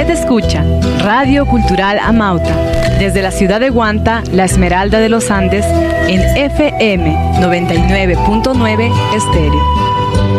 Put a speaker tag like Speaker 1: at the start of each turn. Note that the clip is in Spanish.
Speaker 1: Usted escucha Radio Cultural Amauta, desde la ciudad de Guanta, la Esmeralda de los Andes, en FM 99.9 Estéreo.